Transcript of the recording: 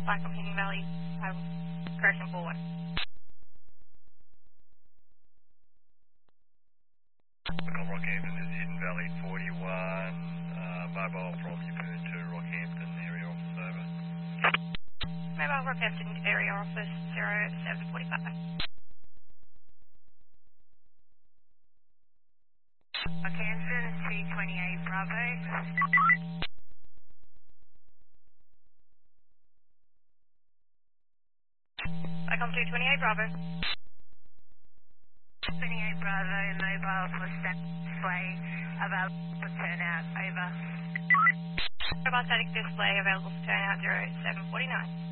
Cyclone Hidden Valley, correction forward. Rockhampton is Hidden Valley 41, mobile from Yeppoon to Rockhampton area office, over. Mobile Rockhampton area office 0745. Rockhampton 228 Bravo. Cyclone 228 Bravo. 28 Bravo, mobile for static display, available for turnout, over. Mobile static display available for turnout 0749.